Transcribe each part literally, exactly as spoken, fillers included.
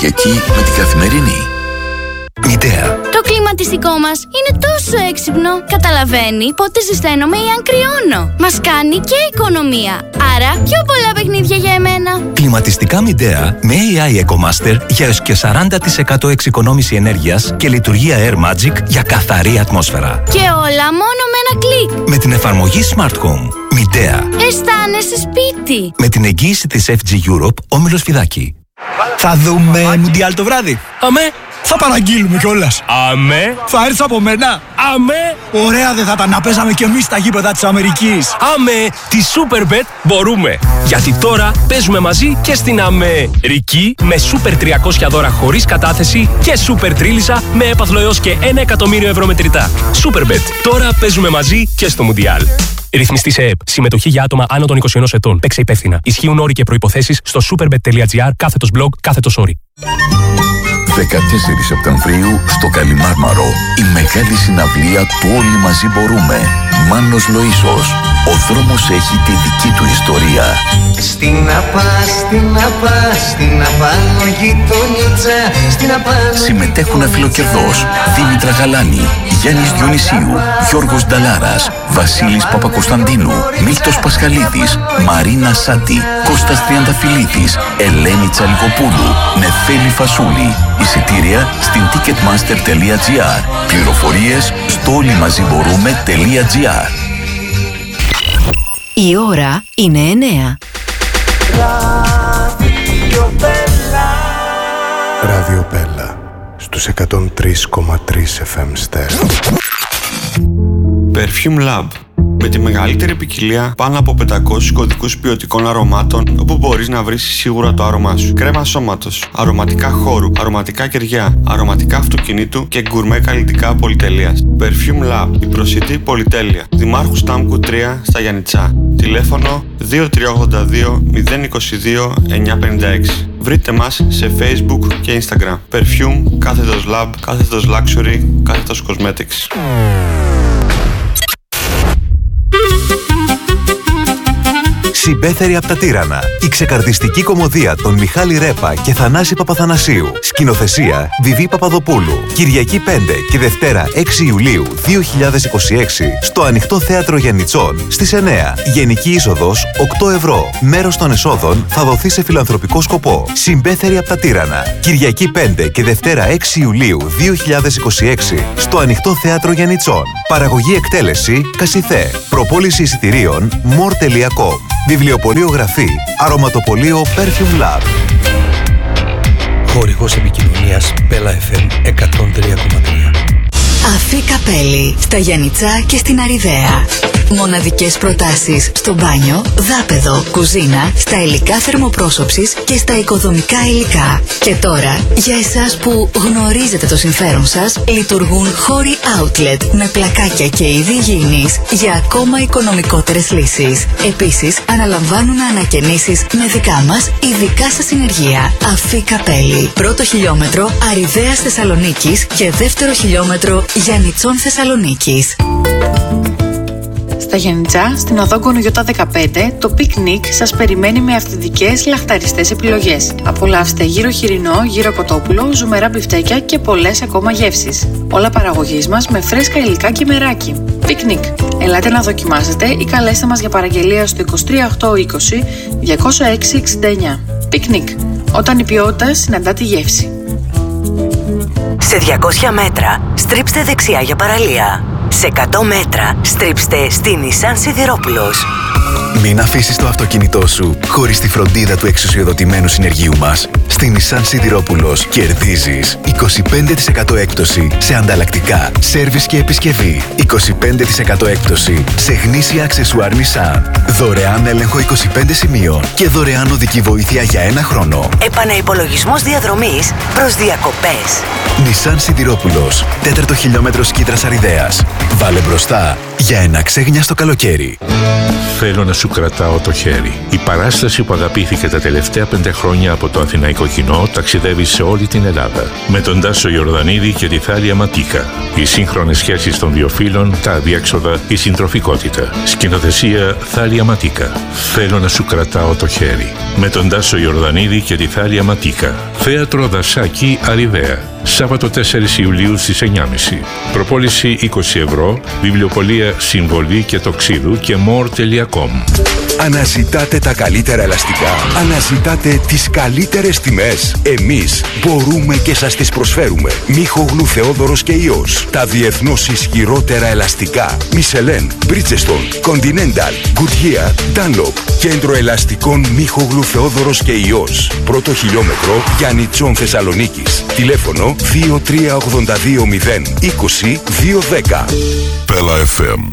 Κυριακή με την Καθημερινή. Μητέα. Το κλιματιστικό μας είναι τόσο έξυπνο. Καταλαβαίνει πότε ζεσταίνομαι ή αν κρυώνω. Μας κάνει και οικονομία. Άρα πιο πολλά παιχνίδια για εμένα. Κλιματιστικά Μητέα με έι άι EcoMaster για έως και σαράντα τοις εκατό εξοικονόμηση ενέργειας και λειτουργία Air Magic για καθαρή ατμόσφαιρα. Και όλα μόνο με ένα κλικ. Με την εφαρμογή Smart Home. Μητέα. Αισθάνεσαι σπίτι. Με την εγγύηση της εφ τζι Europe, Όμιλος Φιδάκη. Θα δούμε Μουντιάλ το βράδυ. Αμέ. Θα παραγγείλουμε κιόλας. Αμέ. Θα έρθεις από μένα. Αμέ. Ωραία δεν θα ήταν να παίζαμε κι εμείς στα γήπεδα της Αμερικής. Αμέ. Τη Superbet μπορούμε. Γιατί τώρα παίζουμε μαζί και στην Αμερική με Super τριακόσια δώρα χωρίς κατάθεση και Super Τρίλισσα με έπαθλο έως και ένα εκατομμύριο ευρώ μετρητά. Superbet. Τώρα παίζουμε μαζί και στο Μουντιάλ. Ρυθμιστή σε ΕΕΠ. Συμμετοχή για άτομα άνω των είκοσι ενός ετών. Παίξε υπεύθυνα. Ισχύουν όροι και προϋποθέσεις στο superbet.gr κάθετος blog κάθετος όροι. δεκατέσσερις Σεπτεμβρίου στο Καλιμάρμαρο η μεγάλη συναυλία του Όλοι Μαζί Μπορούμε. Μάνος Λοΐσος. Ο δρόμος έχει τη δική του ιστορία. Στην Απά, στην Απά, στην Απάνω γειτονίτσα, στην Απάνω. Συμμετέχουν Αφιλοκερδός, Δήμητρα Γαλάνη, Γιάννης Διονυσίου, Γιώργος Νταλάρας, Βασίλης Παπακοσταντίνου, Μίλτος Πασχαλίδης, Μαρίνα Σάντι, Κώστας Τριανταφυλλίδης, Ελένη Τσαλικοπούλου, Νεφέλη Φασούλη. Εισιτήρια στην ticketmaster τελεία τζι άρ. Πληροφορίες στο όλοιμαζιμπορούμε.gr. Η ώρα είναι εννέα. Ράδιο Μπέλα στους εκατόν τρία κόμμα τρία εφ εμ στέρεο. Perfume Lab. Με τη μεγαλύτερη ποικιλία πάνω από πεντακόσιους κωδικούς ποιοτικών αρωμάτων, όπου μπορείς να βρεις σίγουρα το άρωμά σου. Κρέμα σώματος, αρωματικά χώρου, αρωματικά κεριά, αρωματικά αυτοκινήτου και γκουρμέ καλλιτικά πολυτελείας. Perfume Lab, η προσιτή πολυτέλεια. Δημάρχου Στάμκου τρία στα Γιαννιτσά. Τηλέφωνο δύο τρία ογδόντα δύο μηδέν είκοσι δύο εννιακόσια πενήντα έξι. Βρείτε μας σε Facebook και Instagram. Perfume, κάθετος Lab, κάθετος Luxury, κάθετος Cosmetics. Συμπέθερη από τα Τύρανα. Η ξεκαρδιστική κωμωδία των Μιχάλη Ρέπα και Θανάση Παπαθανασίου. Σκηνοθεσία Βιβί Παπαδοπούλου. Κυριακή πέντε και Δευτέρα έξι Ιουλίου δύο χιλιάδες είκοσι έξι στο Ανοιχτό Θέατρο Γιαννιτσών στις εννέα. Γενική είσοδος οκτώ ευρώ. Μέρος των εσόδων θα δοθεί σε φιλανθρωπικό σκοπό. Συμπέθερη από τα Τύρανα. Κυριακή πέντε και Δευτέρα έξι Ιουλίου δύο χιλιάδες είκοσι έξι στο Ανοιχτό Θέατρο Γιαννιτσών. Παραγωγή εκτέλεση Κασιθέ. Προπόληση εισιτηρίων more τελεία com. Βιβλιοπωλείο Γραφή, αρωματοπωλείο Perfume Lab. Χορηγός επικοινωνίας Bella εφ εμ εκατόν τρία κόμμα τρία. Αφή Καπέλη, στα Γιαννιτσά και στην Αριδαία. Μοναδικές προτάσεις στο μπάνιο, δάπεδο, κουζίνα, στα υλικά θερμοπρόσωψης και στα οικοδομικά υλικά. Και τώρα, για εσάς που γνωρίζετε το συμφέρον σας, λειτουργούν χώροι outlet με πλακάκια και είδη υγιεινής για ακόμα οικονομικότερες λύσεις. Επίσης, αναλαμβάνουν ανακαινήσεις με δικά μας ειδικά σας συνεργεία. Αφή Καπέλη, πρώτο χιλιόμετρο Αριδαίας Θεσσαλονίκης και δεύτερο χιλιόμετρο Γιαννιτσών Θεσσαλονίκης. Στα Γιαννιτσά, στην οδό Γκονογιώτα δεκαπέντε, το πικνίκ σας περιμένει με αυθεντικές λαχταριστές επιλογές. Απολαύστε γύρο χοιρινό, γύρο κοτόπουλο, ζουμερά μπιφτέκια και πολλές ακόμα γεύσεις. Όλα παραγωγής μας με φρέσκα υλικά και μεράκι. Πικνίκ. Ελάτε να δοκιμάσετε ή καλέστε μας για παραγγελία στο είκοσι τρία οκτακόσια είκοσι διακόσια έξι εξήντα εννιά. Πικνίκ. Όταν η ποιότητα συναντά τη γεύση. Σε διακόσια μέτρα, στρίψτε δεξιά για παραλία. Σε εκατό μέτρα, στρίψτε στη Nissan Σιδηρόπουλος. Μην αφήσεις το αυτοκίνητό σου χωρίς τη φροντίδα του εξουσιοδοτημένου συνεργείου μας. Στη Nissan Σιδηρόπουλος κερδίζεις είκοσι πέντε τοις εκατό έκπτωση σε ανταλλακτικά, σέρβις και επισκευή. είκοσι πέντε τοις εκατό έκπτωση σε γνήσια αξεσουάρ Nissan. Δωρεάν έλεγχο είκοσι πέντε σημείων και δωρεάν οδική βοήθεια για ένα χρόνο. Επαναυπολογισμός διαδρομής προς διακοπές. Nissan Σιδηρόπουλος. Τέταρτο χιλιόμετρο Σκήτρας Αριδαίας. Βάλε μπροστά για ένα ξέγνιαστο καλοκαίρι. Θέλω να σου κρατάω το χέρι. Η παράσταση που αγαπήθηκε τα τελευταία πέντε χρόνια από το αθηναϊκό κοινό ταξιδεύει σε όλη την Ελλάδα. Με τον Τάσο Ιορδανίδη και τη Θάλια Ματίκα. Οι σύγχρονες σχέσεις των δύο φύλων, τα αδιέξοδα, η συντροφικότητα. Σκηνοθεσία Θάλια Ματίκα. Θέλω να σου κρατάω το χέρι. Με τον Τάσο Ιορδανίδη και τη Θάλια Ματίκα. Θέατρο Δασάκη, Αριδαία. Σάββατο τέσσερις Ιουλίου στις εννιά και μισή. Προπόληση είκοσι ευρώ. Βιβλιοπωλεία Συμβολή και Τοξίδου και more τελεία com. Αναζητάτε τα καλύτερα ελαστικά. Αναζητάτε τις καλύτερες τιμές. Εμείς μπορούμε και σας τις προσφέρουμε. Μίχογλου Θεόδωρος και Υιός. Τα διεθνώς ισχυρότερα ελαστικά. Michelin, Bridgestone, Continental, Goodyear, Dunlop. Κέντρο ελαστικών Μίχογλου Θεόδωρος και Υιός. Πρώτο χιλιόμετρο Γιάννη Τσόν Θεσσαλονίκης. Τηλέφωνο δύο τρία ογδόντα δύο μηδέν είκοσι δύο δέκα. Πέλα εφ εμ.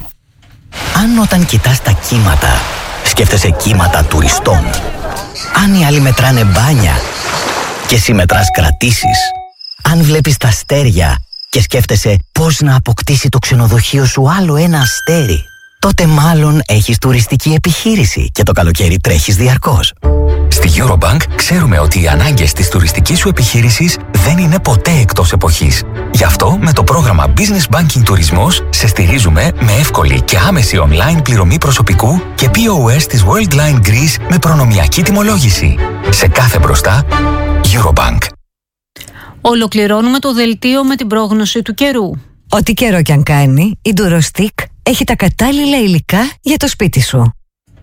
Αν όταν κοιτάς τα κύματα σκέφτεσαι κύματα τουριστών, αν οι άλλοι μετράνε μπάνια και εσύ μετράς κρατήσεις, αν βλέπεις τα αστέρια και σκέφτεσαι πώς να αποκτήσει το ξενοδοχείο σου άλλο ένα αστέρι, τότε μάλλον έχεις τουριστική επιχείρηση και το καλοκαίρι τρέχεις διαρκώς. Στη Eurobank ξέρουμε ότι οι ανάγκες της τουριστικής σου επιχείρησης δεν είναι ποτέ εκτός εποχής. Γι' αυτό με το πρόγραμμα Business Banking Τουρισμός σε στηρίζουμε με εύκολη και άμεση online πληρωμή προσωπικού και πι ο ες της Worldline Greece με προνομιακή τιμολόγηση. Σε κάθε μπροστά, Eurobank. Ολοκληρώνουμε το δελτίο με την πρόγνωση του καιρού. Ό,τι καιρό κι αν κάνει, η Durostick έχει τα κατάλληλα υλικά για το σπίτι σου.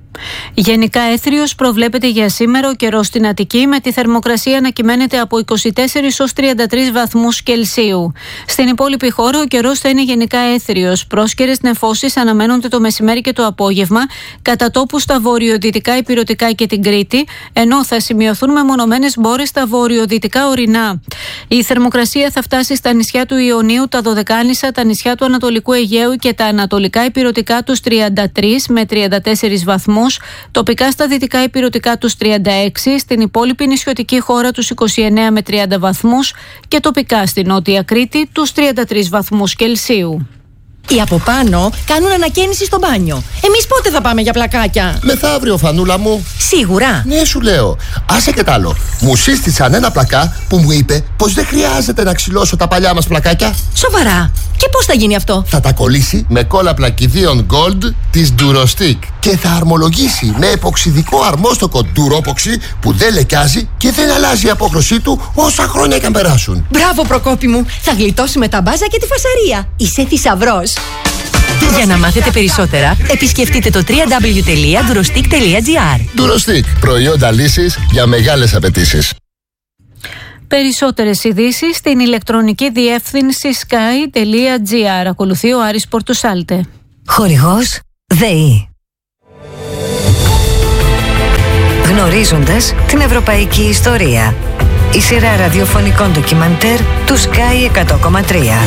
Γενικά έθριος προβλέπεται για σήμερα ο καιρός στην Αττική, με τη θερμοκρασία να κυμαίνεται από είκοσι τέσσερις έως τριάντα τρεις βαθμούς Κελσίου. Στην υπόλοιπη χώρα ο καιρός θα είναι γενικά έθριος. Πρόσκαιρες νεφώσεις αναμένονται το μεσημέρι και το απόγευμα, κατά τόπου στα βορειοδυτικά ηπειρωτικά και την Κρήτη, ενώ θα σημειωθούν μεμονωμένες μπόρες στα βορειοδυτικά ορεινά. Η θερμοκρασία θα φτάσει στα νησιά του Ιωνίου, τα Δωδεκάνησα, τα νησιά του Ανατολικού Αιγαίου και τα ανατολικά ηπειρωτικά τους τριάντα τρεις με τριάντα τέσσερις βαθμούς. Τοπικά στα δυτικά ηπειρωτικά τους τριάντα έξι, στην υπόλοιπη νησιωτική χώρα τους είκοσι εννέα με τριάντα βαθμούς και τοπικά στην Νότια Κρήτη τους τριάντα τρεις βαθμούς Κελσίου. Οι από πάνω κάνουν ανακαίνιση στο μπάνιο. Εμείς πότε θα πάμε για πλακάκια? Μεθαύριο, φανούλα μου. Σίγουρα. Ναι, σου λέω. Άσε και τ' άλλο. Μου σύστησαν ένα πλακά που μου είπε πως δεν χρειάζεται να ξυλώσω τα παλιά μας πλακάκια. Σοβαρά. Και πώς θα γίνει αυτό? Θα τα κολλήσει με κόλλα πλακιδίων Gold της Durostick και θα αρμολογήσει με εποξιδικό αρμόστοκο Duropoxy που δεν λεκιάζει και δεν αλλάζει η απόχρωσή του όσα χρόνια και αν περάσουν. Μπράβο, Προκόπη μου. Θα γλιτώσουμε τα μπάζα και τη φασαρία. Είσαι θησαυρός. Για να μάθετε περισσότερα, επισκεφτείτε το double-u double-u double-u τελεία durostick τελεία gr. Durostick. Προϊόντα λύσης για μεγάλες απαιτήσεις. Περισσότερες ειδήσεις στην ηλεκτρονική διεύθυνση sky τελεία gr. Ακολουθεί ο Άρης Πορτοσάλτε. Χορηγός ΔΕΗ. Γνωρίζοντας την ευρωπαϊκή ιστορία. Η σειρά ραδιοφωνικών ντοκιμαντέρ του Sky εκατό κόμμα τρία.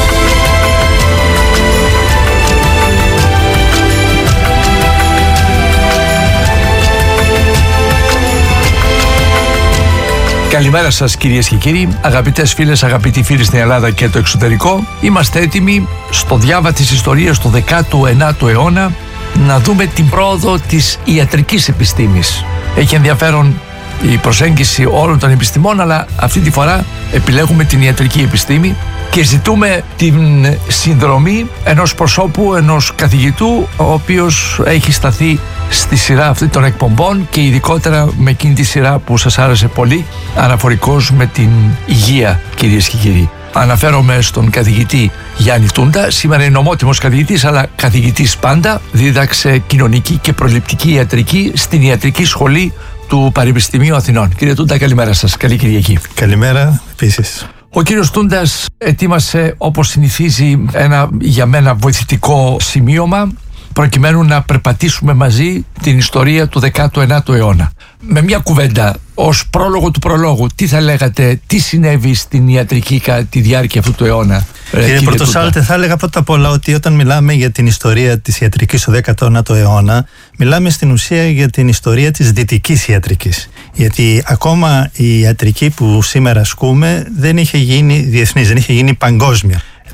Καλημέρα σας κυρίες και κύριοι, αγαπητές φίλες, αγαπητοί φίλοι στην Ελλάδα και το εξωτερικό. Είμαστε έτοιμοι στο διάβα της ιστορίας του δέκατου ενάτου αιώνα να δούμε την πρόοδο της ιατρικής επιστήμης. Έχει ενδιαφέρον η προσέγγιση όλων των επιστημών, αλλά αυτή τη φορά επιλέγουμε την ιατρική επιστήμη και ζητούμε την συνδρομή ενός προσώπου, ενός καθηγητού, ο οποίος έχει σταθεί στη σειρά αυτή των εκπομπών και ειδικότερα με εκείνη τη σειρά που σας άρεσε πολύ, αναφορικώς με την υγεία, κυρίες και κύριοι. Αναφέρομαι στον καθηγητή Γιάννη Τούντα. Σήμερα είναι ομότιμος καθηγητής, αλλά καθηγητής πάντα. Δίδαξε κοινωνική και προληπτική ιατρική στην Ιατρική Σχολή του Πανεπιστημίου Αθηνών. Κύριε Τούντα, καλημέρα σας. Καλή Κυριακή. Καλημέρα, επίσης. Ο κύριος Τούντας ετοίμασε, όπως συνηθίζει, ένα για μένα βοηθητικό σημείωμα προκειμένου να περπατήσουμε μαζί την ιστορία του δέκατου ενάτου αιώνα. Με μια κουβέντα, ως πρόλογο του προλόγου, τι θα λέγατε, τι συνέβη στην ιατρική κατά τη διάρκεια αυτού του αιώνα? Κύριε, κύριε Πορτοσάλτε, θα έλεγα πρώτα απ' όλα ότι όταν μιλάμε για την ιστορία της ιατρικής του δέκατου ενάτου αιώνα, μιλάμε στην ουσία για την ιστορία της δυτικής ιατρικής. Γιατί ακόμα η ιατρική που σήμερα ασκούμε δεν είχε γίνει διεθνής, δεν είχε γίνει παγκόσμια.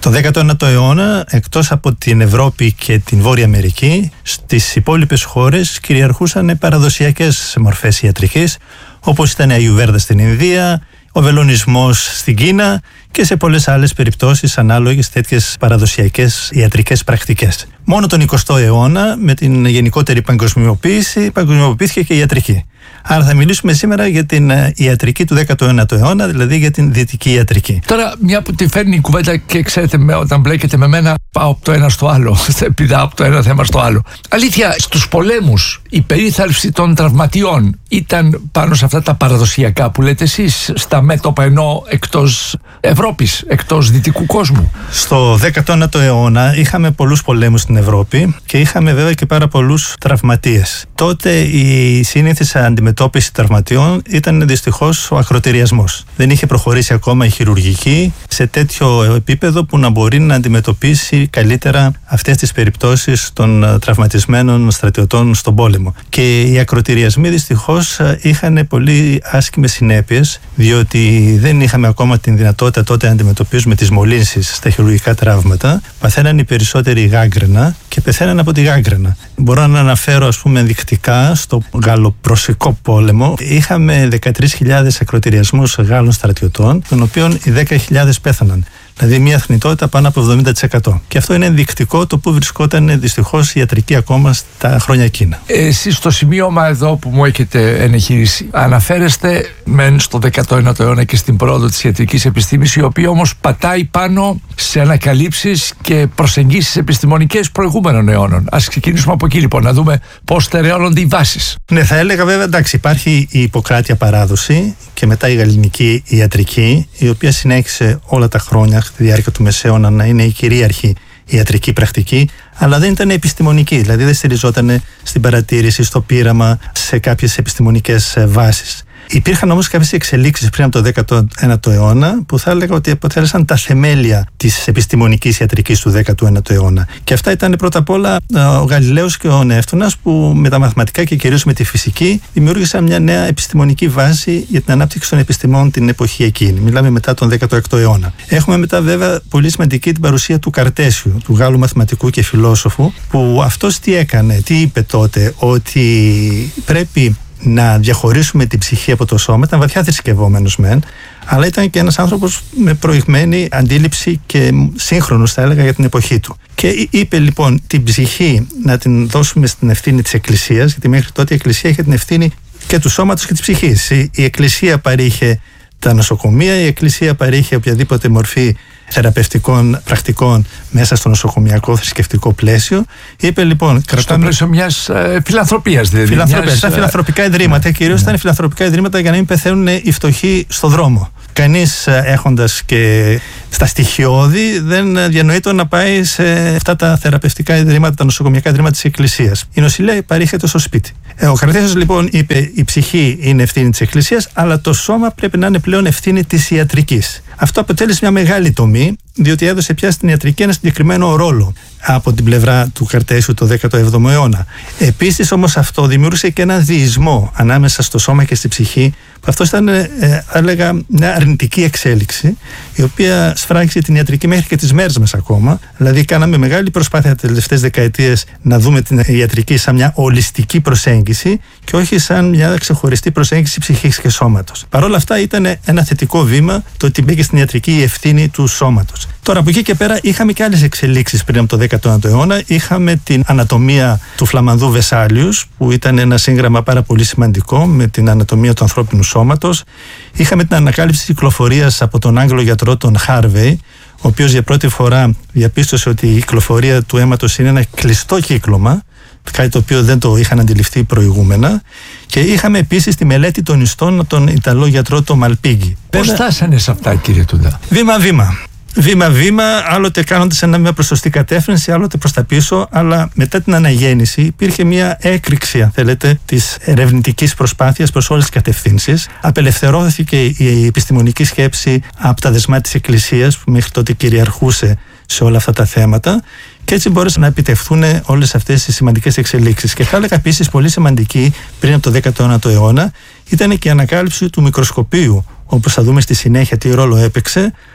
Το δέκατο ένατο αιώνα, εκτός από την Ευρώπη και την Βόρεια Αμερική, στις υπόλοιπες χώρες κυριαρχούσαν παραδοσιακές μορφές ιατρικής, όπως ήταν η Αιουβέρδα στην Ινδία, ο βελονισμός στην Κίνα και σε πολλές άλλες περιπτώσεις ανάλογες τέτοιες παραδοσιακές ιατρικές πρακτικές. Μόνο τον εικοστό αιώνα, με την γενικότερη παγκοσμιοποίηση, παγκοσμιοποιήθηκε και η ιατρική. Άρα θα μιλήσουμε σήμερα για την ιατρική του δέκατου ένατου αιώνα, δηλαδή για την δυτική ιατρική. Τώρα, μια που τη φέρνει η κουβέντα και ξέρετε, με, όταν μπλέκετε με μένα, πάω από το ένα στο άλλο. Πηδάω από το ένα θέμα στο άλλο. Αλήθεια, στους πολέμους η περίθαλψη των τραυματιών ήταν πάνω σε αυτά τα παραδοσιακά που λέτε εσείς, στα μέτωπα, ενώ εκτός Ευρώπης, εκτός δυτικού κόσμου? Στο δέκατο ένατο αιώνα είχαμε πολλούς πολέμους στην Ευρώπη και είχαμε βέβαια και πάρα πολλούς τραυματίες. Τότε η σύνηθις αντιμετώπιση τραυματιών ήταν δυστυχώς ο ακρωτηριασμός. Δεν είχε προχωρήσει ακόμα η χειρουργική σε τέτοιο επίπεδο που να μπορεί να αντιμετωπίσει καλύτερα αυτές τις περιπτώσεις των τραυματισμένων στρατιωτών στον πόλεμο. Και οι ακρωτηριασμοί δυστυχώς είχαν πολύ άσχημες συνέπειες, διότι δεν είχαμε ακόμα την δυνατότητα τότε να αντιμετωπίζουμε τις μολύνσεις στα χειρουργικά τραύματα. Παθαίναν οι περισσότεροι γάγκρενα και πεθαίναν από τη γάγκρενα. Μπορώ να αναφέρω, ας πούμε, ενδεικτικά στο Γαλλοπρωσικό πόλεμο είχαμε δεκατρείς χιλιάδες ακρωτηριασμούς Γάλλων στρατιωτών, των οποίων οι δέκα χιλιάδες πέθαναν. Δηλαδή μια θνητότητα πάνω από εβδομήντα τοις εκατό. Και αυτό είναι ενδεικτικό το που βρισκόταν δυστυχώς η ιατρική ακόμα στα χρόνια εκείνα. Εσείς στο σημείωμα εδώ που μου έχετε ενεχειρήσει αναφέρεστε μεν στο δέκατο ένατο αιώνα και στην πρόοδο της ιατρικής επιστήμης, η οποία όμως πατάει πάνω σε ανακαλύψεις και προσεγγίσεις επιστημονικές προηγούμενων αιώνων. Ας ξεκινήσουμε από εκεί λοιπόν, να δούμε πώς στερεώνονται οι βάσεις. Ναι, θα έλεγα βέβαια, εντάξει, υπάρχει η Ιπποκράτια παράδοση και μετά η γαλλική ιατρική, η οποία συνέχισε όλα τα χρόνια στη διάρκεια του Μεσαίωνα να είναι η κυρίαρχη ιατρική πρακτική, αλλά δεν ήταν επιστημονική, δηλαδή δεν στηριζόταν στην παρατήρηση, στο πείραμα, σε κάποιες επιστημονικές βάσεις. Υπήρχαν όμως κάποιες εξελίξεις πριν από το δέκατο ένατο αιώνα που θα έλεγα ότι αποτέλεσαν τα θεμέλια της επιστημονικής ιατρικής του δέκατου ένατου αιώνα. Και αυτά ήταν πρώτα απ' όλα ο Γαλιλαίος και ο Νεύτωνας, που με τα μαθηματικά και κυρίως με τη φυσική δημιούργησαν μια νέα επιστημονική βάση για την ανάπτυξη των επιστημών την εποχή εκείνη. Μιλάμε μετά τον δέκατο έκτο αιώνα. Έχουμε μετά βέβαια πολύ σημαντική την παρουσία του Καρτέσιου, του Γάλλου μαθηματικού και φιλόσοφου, που αυτός τι έκανε, τι είπε τότε, ότι πρέπει να διαχωρίσουμε την ψυχή από το σώμα. Ήταν βαθιά θρησκευόμενος μεν, αλλά ήταν και ένας άνθρωπος με προηγμένη αντίληψη και σύγχρονος, θα έλεγα, για την εποχή του. Και είπε λοιπόν την ψυχή να την δώσουμε στην ευθύνη της Εκκλησίας, γιατί μέχρι τότε η Εκκλησία είχε την ευθύνη και του σώματος και της ψυχής. Η Εκκλησία παρήχε τα νοσοκομεία, η Εκκλησία παρήχε οποιαδήποτε μορφή θεραπευτικών πρακτικών μέσα στο νοσοκομιακό θρησκευτικό πλαίσιο. Είπε λοιπόν. Στο κρατάμε... πλαίσιο μιας ε, φιλανθρωπίας, δηλαδή. Φιλανθρωπία. Μιας... Ήταν φιλανθρωπικά ιδρύματα, ναι. Κυρίως ναι. Ήταν φιλανθρωπικά ιδρύματα για να μην πεθαίνουν οι φτωχοί στο δρόμο. Κανείς έχοντας και στα στοιχειώδη δεν διανοείται να πάει σε αυτά τα θεραπευτικά ιδρύματα, τα νοσοκομιακά ιδρύματα της Εκκλησίας. Η νοσηλεία παρήχεται στο σπίτι. Ο Καρτέσιος λοιπόν είπε: η ψυχή είναι ευθύνη της Εκκλησίας, αλλά το σώμα πρέπει να είναι πλέον ευθύνη της ιατρικής. Αυτό αποτέλεσε μια μεγάλη τομή, διότι έδωσε πια στην ιατρική ένα συγκεκριμένο ρόλο από την πλευρά του Καρτέσιου το δέκατο έβδομο αιώνα. Επίσης όμως αυτό δημιούργησε και ένα διεισμό ανάμεσα στο σώμα και στη ψυχή, που αυτό ήταν, ε, έλεγα, μια αρνητική εξέλιξη, η οποία σφράγισε την ιατρική μέχρι και τις μέρες μας ακόμα. Δηλαδή, κάναμε μεγάλη προσπάθεια τις τελευταίες δεκαετίες να δούμε την ιατρική σαν μια ολιστική προσέγγιση και όχι σαν μια ξεχωριστή προσέγγιση ψυχής και σώματος. Παρ' όλα αυτά, ήταν ένα θετικό βήμα το ότι μπήκε στην ιατρική η ευθύνη του σώματος. Τώρα, από εκεί και πέρα, είχαμε και άλλες εξελίξεις πριν από το δέκατο ένατο αιώνα. Είχαμε την ανατομία του Φλαμανδού Βεσάλιους, που ήταν ένα σύγγραμμα πάρα πολύ σημαντικό με την ανατομία του ανθρώπινου σώματος. Είχαμε την ανακάλυψη της κυκλοφορίας από τον Άγγλο γιατρό τον Χάρβεϊ, ο οποίος για πρώτη φορά διαπίστωσε ότι η κυκλοφορία του αίματος είναι ένα κλειστό κύκλωμα, κάτι το οποίο δεν το είχαν αντιληφθεί προηγούμενα. Και είχαμε επίσης τη μελέτη των ιστών από τον Ιταλό γιατρό τον Μαλπίγκη. Πώς φτάσανε σε αυτά, κύριε Τούντα? Βήμα-βήμα. Βήμα-βήμα, άλλοτε κάνοντας ένα βήμα προς σωστή κατεύθυνση, άλλοτε προς τα πίσω, αλλά μετά την αναγέννηση υπήρχε μια έκρηξη, αν θέλετε, της ερευνητικής προσπάθειας προς όλες τις κατευθύνσεις. Απελευθερώθηκε η επιστημονική σκέψη από τα δεσμά της Εκκλησίας, που μέχρι τότε κυριαρχούσε σε όλα αυτά τα θέματα, και έτσι μπόρεσαν να επιτευχθούν όλες αυτές οι σημαντικές εξελίξεις. Και θα έλεγα επίσης πολύ σημαντική πριν από το δέκατο ένατο αιώνα ήταν και η ανακάλυψη του μικροσκοπίου, όπως θα δούμε στη συνέχεια τι ρόλο έπαιξε,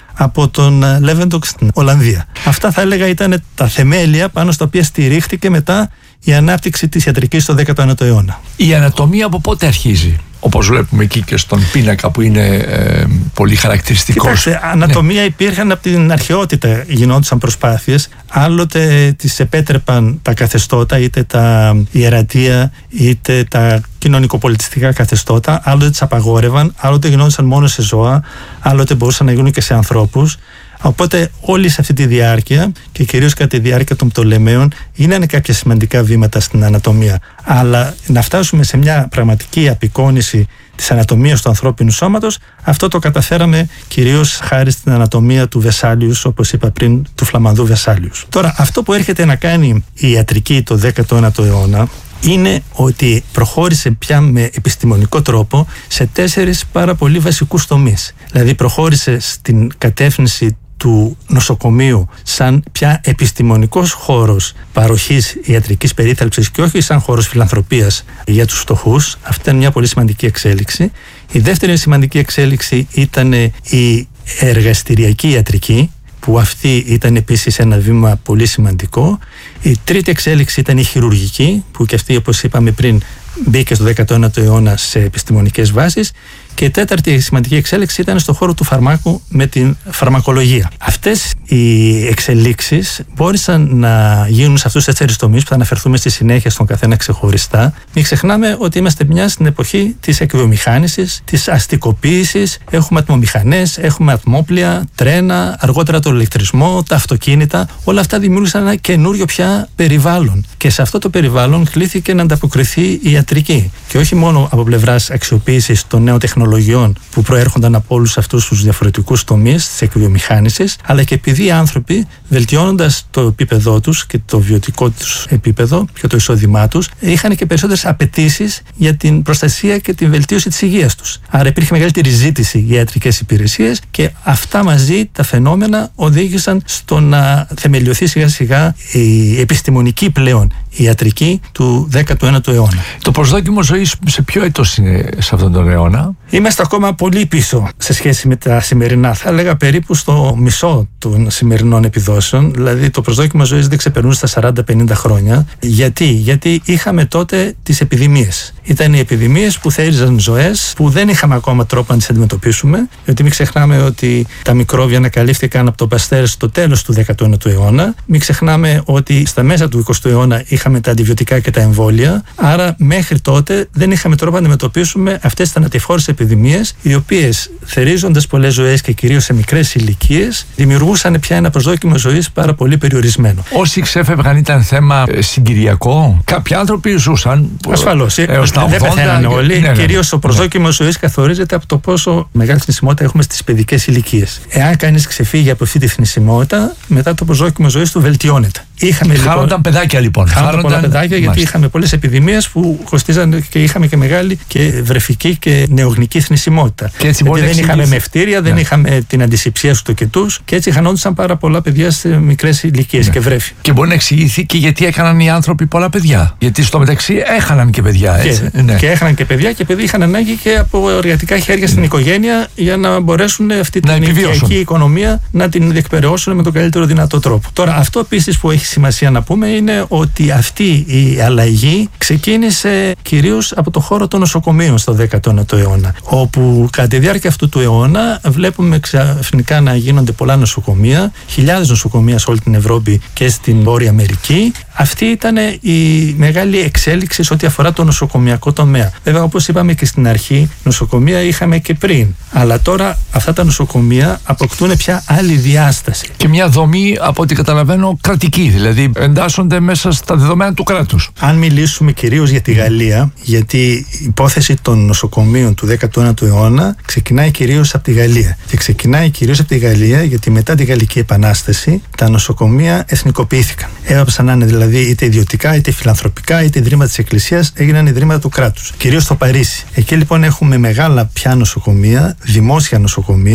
από τον Λέβεντοκ στην Ολλανδία. Αυτά θα έλεγα ήταν τα θεμέλια πάνω στα οποία στηρίχτηκε μετά η ανάπτυξη της ιατρικής στο δέκατο ένατο αιώνα. Η ανατομία από πότε αρχίζει? Όπως βλέπουμε εκεί και στον πίνακα που είναι ε, πολύ χαρακτηριστικός. Κοιτάξτε, ανατομία ναι. υπήρχαν από την αρχαιότητα, γινόντουσαν προσπάθειες. Άλλοτε τις επέτρεπαν τα καθεστώτα, είτε τα ιερατεία, είτε τα κοινωνικοπολιτιστικά καθεστώτα. Άλλοτε τις απαγόρευαν, άλλοτε γινόντουσαν μόνο σε ζώα, άλλοτε μπορούσαν να γίνουν και σε ανθρώπους. Οπότε όλη σε αυτή τη διάρκεια και κυρίως κατά τη διάρκεια των Πτολεμαίων γίνανε κάποια σημαντικά βήματα στην ανατομία. Αλλά να φτάσουμε σε μια πραγματική απεικόνηση της ανατομίας του ανθρώπινου σώματος, αυτό το καταφέραμε κυρίως χάρη στην ανατομία του Βεσάλιους, όπως είπα πριν, του Φλαμανδού Βεσάλιους. Τώρα, αυτό που έρχεται να κάνει η ιατρική το δέκατο ένατο αιώνα είναι ότι προχώρησε πια με επιστημονικό τρόπο σε τέσσερις πάρα πολύ βασικούς τομείς. Δηλαδή προχώρησε στην κατεύθυνση του νοσοκομείου σαν πια επιστημονικός χώρος παροχής ιατρικής περίθαλψης και όχι σαν χώρος φιλανθρωπίας για τους φτωχούς. Αυτή ήταν μια πολύ σημαντική εξέλιξη. Η δεύτερη σημαντική εξέλιξη ήταν η εργαστηριακή ιατρική, που αυτή ήταν επίσης ένα βήμα πολύ σημαντικό. Η τρίτη εξέλιξη ήταν η χειρουργική, που και αυτή, όπως είπαμε πριν, μπήκε στο δέκατο ένατο αιώνα σε επιστημονικές βάσεις. Και η τέταρτη σημαντική εξέλιξη ήταν στον χώρο του φαρμάκου με την φαρμακολογία. Αυτές οι εξελίξεις μπόρεσαν να γίνουν σε αυτούς τους τέσσερις τομείς που θα αναφερθούμε στη συνέχεια στον καθένα ξεχωριστά. Μην ξεχνάμε ότι είμαστε μια στην εποχή της εκβιομηχάνησης, της αστικοποίησης. Έχουμε ατμομηχανές, έχουμε ατμόπλια, τρένα, αργότερα τον ηλεκτρισμό, τα αυτοκίνητα. Όλα αυτά δημιούργησαν ένα καινούριο πια περιβάλλον. Και σε αυτό το περιβάλλον κλήθηκε να ανταποκριθεί η ιατρική. Και όχι μόνο από πλευράς αξιοποίησης των νέων τεχνολογιών που προέρχονταν από όλους αυτούς τους διαφορετικούς τομείς της εκβιομηχάνησης, αλλά και επειδή οι άνθρωποι, βελτιώνοντας το επίπεδό τους και το βιωτικό τους επίπεδο και το εισόδημά τους, είχαν και περισσότερες απαιτήσεις για την προστασία και την βελτίωση της υγείας τους. Άρα υπήρχε μεγαλύτερη ζήτηση για ιατρικές υπηρεσίες και αυτά μαζί τα φαινόμενα οδήγησαν στο να θεμελιωθεί σιγά σιγά η επιστημονική πλέον η ιατρική του δέκατου ένατου αιώνα. Το προσδόκιμο ζωής σε ποιο έτος είναι σε αυτόν τον αιώνα? Είμαστε ακόμα πολύ πίσω σε σχέση με τα σημερινά. Θα έλεγα περίπου στο μισό των σημερινών επιδόσεων. Δηλαδή το προσδόκιμο ζωής δεν ξεπερνούσε στα σαράντα πενήντα χρόνια. Γιατί? Γιατί είχαμε τότε τις επιδημίες. Ήταν οι επιδημίες που θέριζαν ζωές που δεν είχαμε ακόμα τρόπο να τις αντιμετωπίσουμε. Γιατί μην ξεχνάμε ότι τα μικρόβια ανακαλύφθηκαν από τον Παστέρ στο τέλος του δέκατου ένατου αιώνα. Μην ξεχνάμε ότι στα μέσα του εικοστού αιώνα είχαμε τα αντιβιωτικά και τα εμβόλια. Άρα μέχρι τότε δεν είχαμε τρόπο να αντιμετωπίσουμε αυτές τις θανατηφόρες επιδημίες, οι οποίες θερίζοντας πολλές ζωές και κυρίως σε μικρές ηλικίες, δημιουργούσαν πια ένα προσδόκιμο ζωής πάρα πολύ περιορισμένο. Όσοι ξέφευγαν ήταν θέμα ε, συγκυριακό. Κάποιοι άνθρωποι ζούσαν. Ασφαλώς. Δεν πεθαίνανε όλοι. Ναι, ναι, ναι. Κυρίως το προσδόκιμο ναι. ζωής καθορίζεται από το πόσο μεγάλη θνησιμότητα έχουμε στις παιδικές ηλικίες. Εάν κανείς ξεφύγει από αυτή τη θνησιμότητα, μετά το προσδόκιμο ζωής του βελτιώνεται. Είχαμε, χάρονταν λοιπόν, παιδάκια λοιπόν. Χάρονταν πολλά παιδάκια, γιατί μάλιστα. είχαμε πολλές επιδημίες που κοστίζαν και είχαμε και μεγάλη και βρεφική και νεογνική θνησιμότητα. Και έτσι γιατί δεν είχαμε μευτήρια, δεν ναι. είχαμε την αντισηψία στους τοκετούς και έτσι χανόντουσαν πάρα πολλά παιδιά σε μικρές ηλικίες ναι. και βρέφη. Και μπορεί να εξηγηθεί και γιατί έκαναν οι άνθρωποι πολλά παιδιά. Γιατί στο μεταξύ έχαναν και παιδιά, έτσι. Και, ναι. και έχαναν και παιδιά και επειδή είχαν ανάγκη και από εργατικά χέρια στην ναι. οικογένεια για να μπορέσουν αυτή την οικιακή οικονομία να την διεκπεραιώσουν με τον καλύτερο δυνατό τρόπο. Τώρα, αυτό επίσης που έχει σημασία να πούμε είναι ότι αυτή η αλλαγή ξεκίνησε κυρίως από το χώρο των νοσοκομείων στο δέκατο ένατο αιώνα, όπου κατά τη διάρκεια αυτού του αιώνα βλέπουμε ξαφνικά να γίνονται πολλά νοσοκομεία, χιλιάδες νοσοκομεία σε όλη την Ευρώπη και στην Βόρεια Αμερική. Αυτή ήταν η μεγάλη εξέλιξη σε ό,τι αφορά το νοσοκομιακό τομέα. Βέβαια, όπως είπαμε και στην αρχή, νοσοκομεία είχαμε και πριν. Αλλά τώρα αυτά τα νοσοκομεία αποκτούν πια άλλη διάσταση. Και μια δομή, από ό,τι καταλαβαίνω, κρατική. Δηλαδή, εντάσσονται μέσα στα δεδομένα του κράτους. Αν μιλήσουμε κυρίως για τη Γαλλία, γιατί η υπόθεση των νοσοκομείων του δέκατου ένατου αιώνα ξεκινάει κυρίως από τη Γαλλία. Και ξεκινάει κυρίως από τη Γαλλία, γιατί μετά τη Γαλλική Επανάσταση τα νοσοκομεία εθνικοποιήθηκαν. Έπαψαν να είναι δηλαδή είτε ιδιωτικά, είτε φιλανθρωπικά, είτε ιδρύματα της Εκκλησίας, έγιναν ιδρύματα του κράτους. Κυρίως στο Παρίσι. Εκεί λοιπόν έχουμε μεγάλα πια νοσοκομεία, δημόσια νοσοκομεία και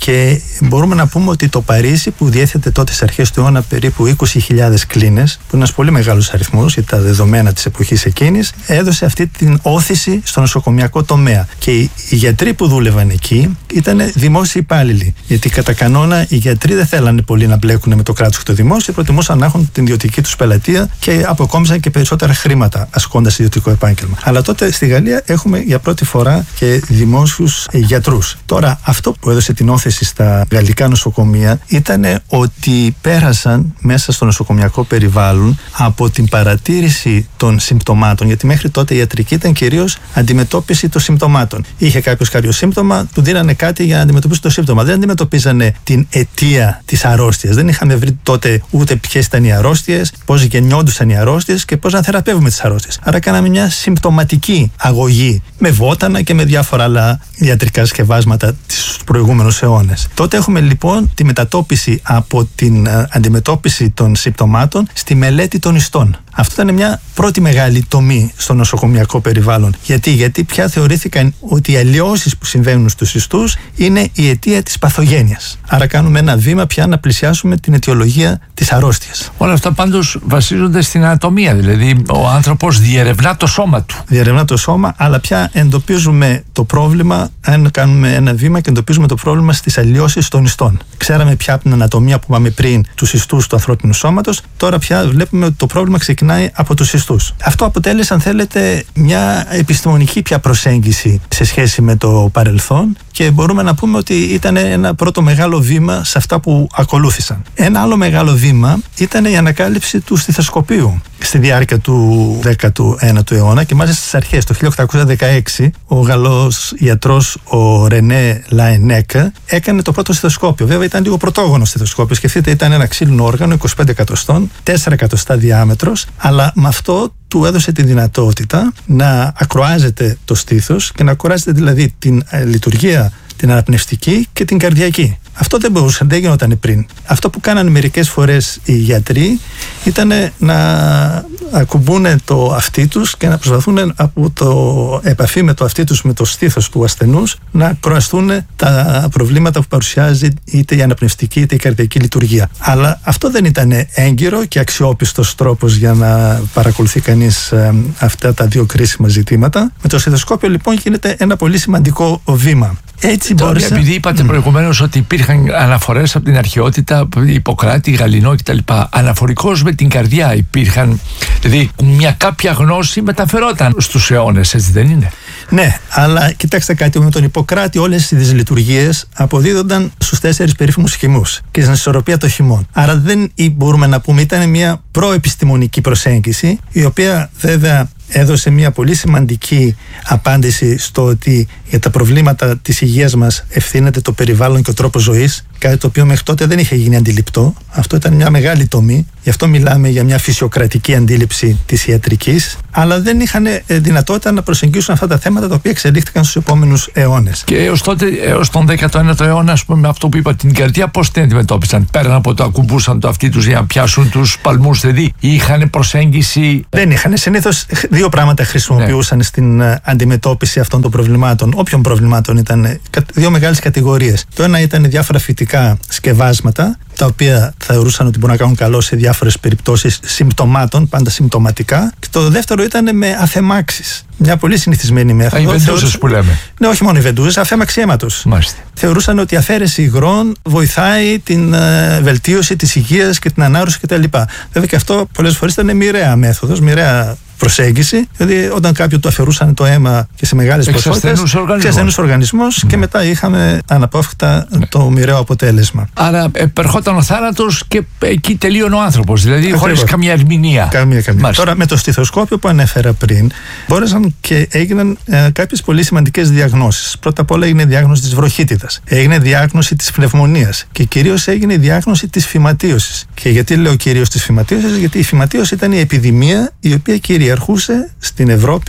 Και μπορούμε να πούμε ότι το Παρίσι, που διέθετε τότε στις αρχές του αιώνα περίπου είκοσι χιλιάδες κλίνες, που είναι ένας πολύ μεγάλος αριθμός για τα δεδομένα της εποχής εκείνης, έδωσε αυτή την όθηση στο νοσοκομιακό τομέα. Και οι γιατροί που δούλευαν εκεί ήταν δημόσιοι υπάλληλοι. Γιατί κατά κανόνα οι γιατροί δεν θέλανε πολύ να μπλέκουν με το κράτος και το δημόσιο, προτιμούσαν να έχουν την ιδιωτική τους πελατεία και αποκόμιζαν και περισσότερα χρήματα ασκώντας ιδιωτικό επάγγελμα. Αλλά τότε στη Γαλλία έχουμε για πρώτη φορά και δημόσιους γιατρούς. Τώρα, αυτό που έδωσε την όθηση στα γαλλικά νοσοκομεία ήταν ότι πέρασαν μέσα στο νοσοκομιακό περιβάλλον από την παρατήρηση των συμπτωμάτων, γιατί μέχρι τότε η ιατρική ήταν κυρίως αντιμετώπιση των συμπτωμάτων. Είχε κάποιος κάποιο σύμπτωμα, του δίνανε κάτι για να αντιμετωπίσει το σύμπτωμα. Δεν αντιμετωπίζανε την αιτία της αρρώστιας. Δεν είχαμε βρει τότε ούτε ποιες ήταν οι αρρώστιες, πώς γεννιόντουσαν οι αρρώστιες και πώς να θεραπεύουμε τις αρρώστιες. Άρα κάναμε μια συμπτωματική αγωγή με βότανα και με διάφορα άλλα ιατρικά σκευάσματα τους προηγούμενους αιώνες. Τότε έχουμε λοιπόν τη μετατόπιση από την αντιμετώπιση των συμπτωμάτων στη μελέτη των ιστών. Αυτό ήταν μια πρώτη μεγάλη τομή στο νοσοκομιακό περιβάλλον. Γιατί, Γιατί πια θεωρήθηκαν ότι οι αλλοιώσεις που συμβαίνουν στους ιστούς είναι η αιτία της παθογένειας. Άρα κάνουμε ένα βήμα πια να πλησιάσουμε την αιτιολογία της αρρώστιας. Όλα αυτά πάντως βασίζονται στην ανατομία. Δηλαδή ο άνθρωπος διερευνά το σώμα του. Διερευνά το σώμα, αλλά πια εντοπίζουμε το πρόβλημα, αν κάνουμε ένα βήμα και εντοπίζουμε το πρόβλημα στις αλλοιώσεις των ιστών. Ξέραμε πια από την ανατομία που είπαμε πριν τους ιστούς του ανθρώπινου σώματος, τώρα πια βλέπουμε ότι το πρόβλημα ξεκινάει από τους ιστούς. Αυτό αποτέλεσε, αν θέλετε, μια επιστημονική πια προσέγγιση σε σχέση με το παρελθόν και μπορούμε να πούμε ότι ήταν ένα πρώτο μεγάλο βήμα σε αυτά που ακολούθησαν. Ένα άλλο μεγάλο βήμα ήταν η ανακάλυψη του στιθοσκοπίου στη διάρκεια του δέκατου ένατου αιώνα και μάλιστα στις αρχές, το χίλια οκτακόσια δεκαέξι, ο Γαλλός ιατρός ο Ρενέ Λαενέκ έκανε το πρώτο στιθοσκόπιο. Βέβαια ήταν λίγο πρωτόγονο στιθοσκόπιο. Σκεφτείτε, ήταν ένα ξύλινο όργανο είκοσι πέντε εκατοστών, τέσσερα εκατοστά διάμετρος, αλλά με αυτό του έδωσε τη δυνατότητα να ακροάζεται το στήθος και να ακροάζεται δηλαδή την ε, λειτουργία, την αναπνευστική και την καρδιακή. Αυτό δεν μπορούσε, δεν γινόταν πριν. Αυτό που κάνανε μερικές φορές οι γιατροί ήταν να ακουμπούν το αυτί τους και να προσπαθούν από το επαφή με το αυτί τους, με το στήθος του ασθενούς, να κροαστούν τα προβλήματα που παρουσιάζει είτε η αναπνευστική είτε η καρδιακή λειτουργία. Αλλά αυτό δεν ήταν έγκυρο και αξιόπιστος τρόπος για να παρακολουθεί κανείς ε, αυτά τα δύο κρίσιμα ζητήματα. Με το στιθοσκόπιο λοιπόν γίνεται ένα πολύ σημαντικό βήμα. Έτσι τώρα, μπόρεσα... επειδή είπατε mm. προηγουμένως ότι υπήρχαν αναφορές από την αρχαιότητα, Ιπποκράτη, Γαλινό κτλ. Αναφορικώς με την καρδιά υπήρχαν, δηλαδή μια κάποια γνώση μεταφερόταν στους αιώνες, έτσι δεν είναι? Ναι, αλλά κοιτάξτε κάτι, με τον Ιπποκράτη όλες οι δυσλειτουργίες αποδίδονταν στους τέσσερις περίφημους χυμούς και στην ισορροπία των χυμών. Άρα δεν μπορούμε να πούμε, ήταν μια προεπιστημονική προσέγγιση, η οποία βέβαια έδωσε μια πολύ σημαντική απάντηση στο ότι για τα προβλήματα της υγείας μας ευθύνεται το περιβάλλον και ο τρόπος ζωής, κάτι το οποίο μέχρι τότε δεν είχε γίνει αντιληπτό. Αυτό ήταν μια μεγάλη τομή, γι' αυτό μιλάμε για μια φυσιοκρατική αντίληψη της ιατρικής, αλλά δεν είχαν δυνατότητα να προσεγγίσουν αυτά τα θέματα τα οποία εξελίχθηκαν στους επόμενους αιώνες. Και έως τότε, έως τον δέκατο ένατο αιώνα, ας πούμε, αυτό που είπα, την καρδιά, πώς την αντιμετώπισαν? Πέραν από το ακουμπούσαν το αυτί τους για να πιάσουν τους παλμούς, δηλαδή είχαν προσέγγιση? Δεν είχαν. Συνήθως δύο πράγματα χρησιμοποιούσαν ναι. στην αντιμετώπιση αυτών των προβλημάτων. Όποιων προβλημάτων ήταν, δύο μεγάλες κατηγορίες. Το ένα ήταν διάφορα φυτικά σκευάσματα, τα οποία θεωρούσαν ότι μπορούν να κάνουν καλό σε διάφορες περιπτώσεις συμπτωμάτων, πάντα συμπτωματικά. Και το δεύτερο ήταν με αφαιμάξεις. Μια πολύ συνηθισμένη μέθοδο. Οι βεντούζες που λέμε. Ναι, όχι μόνο οι βεντούζες, αφαίμαξη αίματος. Μάλιστα. Θεωρούσαν ότι η αφαίρεση υγρών βοηθάει την uh, βελτίωση της υγείας και την ανάρρωση κτλ. Βέβαια και αυτό πολλές φορές ήταν μοιραία μέθοδος, μοιραία προσέγγιση. Δηλαδή, όταν κάποιου του αφαιρούσαν το αίμα και σε μεγάλες ποσότητες, ξεσθενούς οργανισμός mm. και μετά είχαμε αναπόφευκτα mm. το μοιραίο αποτέλεσμα. Άρα, επερχόταν ο θάνατος και εκεί τελείωνε ο άνθρωπος, δηλαδή χωρίς καμία ερμηνεία. Καμία, καμία. Τώρα, με το στιθοσκόπιο που ανέφερα πριν, μπόρεσαν και έγιναν ε, κάποιες πολύ σημαντικές διαγνώσεις. Πρώτα απ' όλα έγινε διάγνωση της βροχίτιδας, έγινε διάγνωση της πνευμονίας και κυρίως έγινε διάγνωση της φυματίωσης. Και γιατί λέω κυρίως της φυματίωσης? Γιατί η φυματίωση ήταν η επιδημία η οποία κυριαρχούσε στην Ευρώπη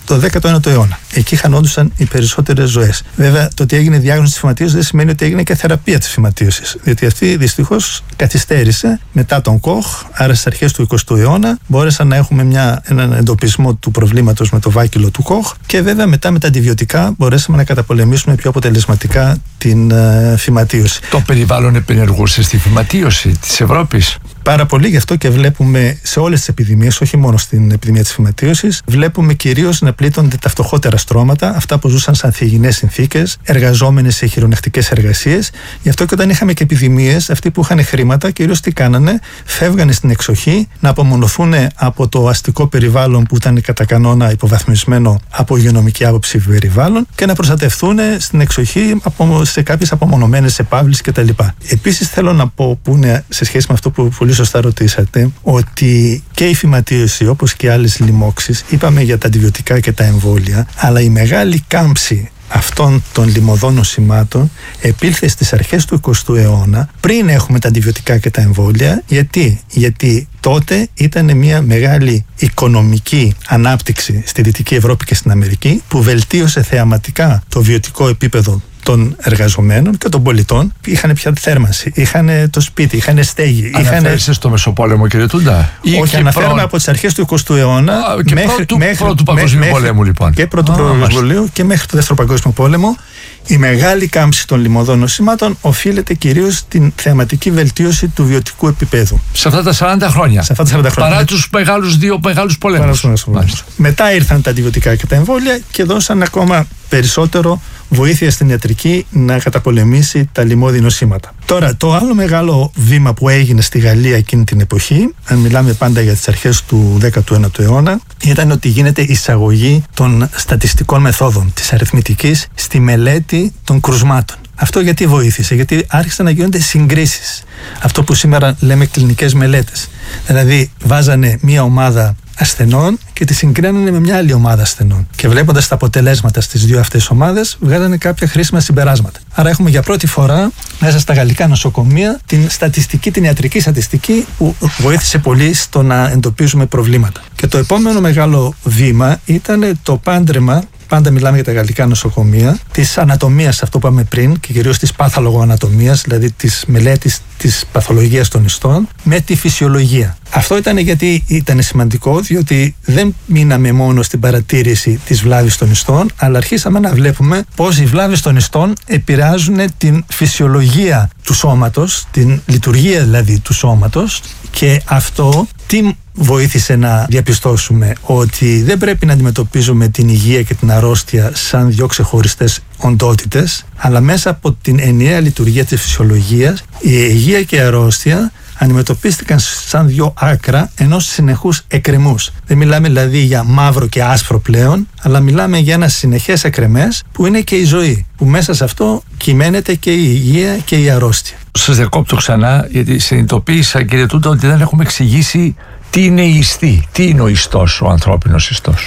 το δέκατο ένατο αιώνα. Εκεί χανόντουσαν οι περισσότερες ζωές. Βέβαια, το ότι έγινε διάγνωση της φυματίωσης δεν σημαίνει ότι έγινε και θεραπεία της φυματίωσης. Διότι αυτή δυστυχώς καθυστέρησε μετά τον Κοχ, άρα στις αρχές του εικοστού αιώνα, μπόρεσαν να έχουμε μια, έναν εντοπισμό του προβλήματος με το βάκυλο του Κοχ και βέβαια μετά με τα αντιβιωτικά μπορέσαμε να καταπολεμήσουμε πιο αποτελεσματικά την uh, φυματίωση. Το περιβάλλον επενεργούσε στη φυματίωση της Ευρώπης. Πάρα πολύ, γι' αυτό και βλέπουμε σε όλες τις επιδημίες, όχι μόνο στην επιδημία της φυματίωσης, βλέπουμε κυρίως να πλήττονται τα φτωχότερα στρώματα, αυτά που ζούσαν σε ανθυγιεινές συνθήκες, εργαζόμενοι σε χειρονακτικές εργασίες. Γι' αυτό και όταν είχαμε και επιδημίες, αυτοί που είχαν χρήματα, κυρίως τι κάνανε, φεύγανε στην εξοχή να απομονωθούν από το αστικό περιβάλλον που ήταν κατά κανόνα υποβαθμισμένο από υγειονομική άποψη περιβάλλον και να προστατευτούν στην εξοχή σε κάποιες απομονωμένες επαύλεις κτλ. Επίσης, θέλω να πω, που είναι σε σχέση με αυτό που πολύ σωστά ρωτήσατε, ότι και η φυματίωση, όπως και άλλες λοιμώξεις, είπαμε για τα αντιβιωτικά και τα εμβόλια, αλλά η μεγάλη κάμψη αυτών των λιμωδών νοσημάτων επήλθε στις αρχές του εικοστού αιώνα, πριν έχουμε τα αντιβιωτικά και τα εμβόλια. Γιατί, Γιατί τότε ήταν μια μεγάλη οικονομική ανάπτυξη στη Δυτική Ευρώπη και στην Αμερική, που βελτίωσε θεαματικά το βιωτικό επίπεδο των εργαζομένων και των πολιτών. Είχαν πια θέρμανση, είχαν το σπίτι, είχαν στέγη. Αναφέρεσαι είχαν... στο Μεσοπόλεμο, κύριε Τούντα? Όχι, αναφέρομαι προ... από τις αρχές του εικοστού αιώνα Α, και μέχρι, πρώτου, μέχρι, πρώτου Παγκοσμίου μέχρι, Πολέμου, λοιπόν. Και πρώτου Παγκοσμίου και μέχρι το Δεύτερο Παγκόσμιο Πόλεμο. Η μεγάλη κάμψη των λιμωδών νοσημάτων οφείλεται κυρίως στην θεαματική βελτίωση του βιωτικού επίπεδου. Σε αυτά τα σαράντα χρόνια. Σε αυτά τα σαράντα χρόνια. Παρά τους μεγάλους δύο μεγάλους πολέμους. Μετά ήρθαν τα αντιβιωτικά και τα εμβόλια και δώσαν ακόμα περισσότερο βοήθεια στην ιατρική να καταπολεμήσει τα λιμώδη νοσήματα. Τώρα, το άλλο μεγάλο βήμα που έγινε στη Γαλλία εκείνη την εποχή, αν μιλάμε πάντα για τις αρχές του δέκατου ένατου αιώνα, ήταν ότι γίνεται εισαγωγή των στατιστικών μεθόδων της αριθμητικής στη μελέτη των κρουσμάτων. Αυτό γιατί βοήθησε? Γιατί άρχισαν να γίνονται συγκρίσεις. Αυτό που σήμερα λέμε κλινικές μελέτες. Δηλαδή, βάζανε μία ομάδα ασθενών και τη συγκρίνανε με μια άλλη ομάδα ασθενών. Και βλέποντας τα αποτελέσματα στις δύο αυτές ομάδες, βγάλανε κάποια χρήσιμα συμπεράσματα. Άρα, έχουμε για πρώτη φορά μέσα στα γαλλικά νοσοκομεία την στατιστική, την ιατρική στατιστική, που βοήθησε πολύ στο να εντοπίζουμε προβλήματα. Και το επόμενο μεγάλο βήμα ήταν το πάντρεμα. Πάντα μιλάμε για τα γαλλικά νοσοκομεία, της ανατομίας, αυτό που είπαμε πριν, και κυρίως της παθολογοανατομίας, δηλαδή της μελέτης της παθολογίας των ιστών, με τη φυσιολογία. Αυτό ήταν γιατί ήταν σημαντικό, διότι δεν μείναμε μόνο στην παρατήρηση της βλάβης των ιστών, αλλά αρχίσαμε να βλέπουμε πώς οι βλάβες των ιστών επηρεάζουν την φυσιολογία του σώματος, την λειτουργία δηλαδή του σώματος, και αυτό τι βοήθησε να διαπιστώσουμε? Ότι δεν πρέπει να αντιμετωπίζουμε την υγεία και την αρρώστια σαν δύο ξεχωριστές οντότητες, αλλά μέσα από την ενιαία λειτουργία της φυσιολογίας, η υγεία και η αρρώστια αντιμετωπίστηκαν σαν δύο άκρα ενός συνεχούς εκκρεμούς. Δεν μιλάμε δηλαδή για μαύρο και άσπρο πλέον, αλλά μιλάμε για ένα συνεχές εκκρεμές που είναι και η ζωή, που μέσα σε αυτό κυμαίνεται και η υγεία και η αρρώστια. Σας διακόπτω ξανά, γιατί συνειδητοποίησα, κύριε Τούντα, ότι δεν έχουμε εξηγήσει τι είναι η ιστή, τι είναι ο ιστός, ο ανθρώπινος ιστός.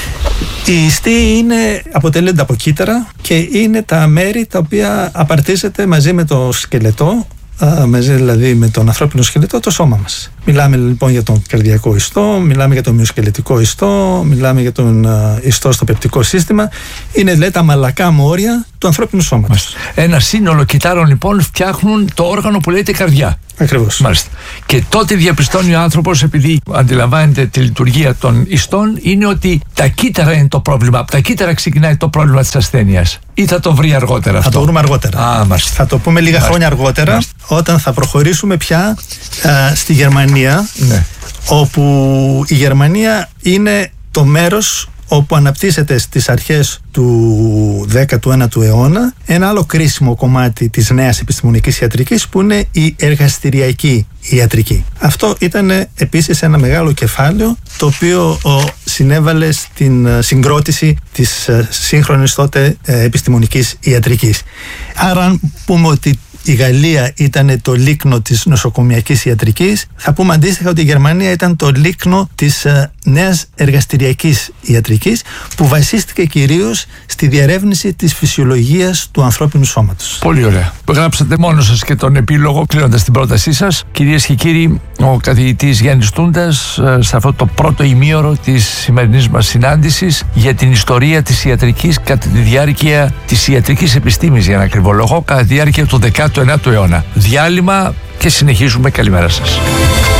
Η ιστή είναι, αποτελείται από κύτταρα και είναι τα μέρη τα οποία απαρτίζεται μαζί με το σκελετό, α, μαζί δηλαδή με τον ανθρώπινο σκελετό, το σώμα μας. Μιλάμε λοιπόν για τον καρδιακό ιστό, μιλάμε για τον μυοσκελετικό ιστό, μιλάμε για τον α, ιστό στο πεπτικό σύστημα. Είναι δηλαδή τα μαλακά μόρια του ανθρώπινου σώματος. Ένα σύνολο κυτάρων λοιπόν φτιάχνουν το όργανο που λέγεται καρδιά. Ακριβώς. Μάλιστα. Και τότε διαπιστώνει ο άνθρωπος, επειδή αντιλαμβάνεται τη λειτουργία των ιστών, είναι ότι τα κύτταρα είναι το πρόβλημα. Από τα κύτταρα ξεκινάει το πρόβλημα της ασθένειας. Ή θα το βρει αργότερα αυτό? Θα το βρούμε αργότερα. Α, θα το πούμε λίγα μάλιστα. χρόνια αργότερα, μάλιστα. όταν θα προχωρήσουμε πια α, στη Γερμανία, ναι. όπου η Γερμανία είναι το μέρος όπου αναπτύσσεται στις αρχές του δέκατου ένατου αιώνα ένα άλλο κρίσιμο κομμάτι της νέας επιστημονικής ιατρικής, που είναι η εργαστηριακή ιατρική. Αυτό ήταν επίσης ένα μεγάλο κεφάλαιο, το οποίο ο, συνέβαλε στην συγκρότηση της σύγχρονης τότε επιστημονικής ιατρικής. Άρα αν πούμε ότι η Γαλλία ήταν το λίκνο της νοσοκομιακής ιατρικής, θα πούμε αντίστοιχα ότι η Γερμανία ήταν το λίκνο της ε, νέας εργαστηριακής ιατρικής, που βασίστηκε κυρίως στη διερεύνηση της φυσιολογίας του ανθρώπινου σώματος. Πολύ ωραία. Γράψατε μόνο σας και τον επίλογο κλείνοντας την πρότασή σας. Κυρίες και κύριοι, ο καθηγητής Γιάννης Τούντας σε αυτό το πρώτο ημίωρο της σημερινής μας συνάντησης για την ιστορία της ιατρικής κατά τη διάρκεια της ιατρικής επιστήμης, για ένα ακριβό λόγο, κατά τη διάρκεια του δέκατου ένατου αιώνα. Διάλειμμα και συνεχίζουμε. Καλημέρα σας.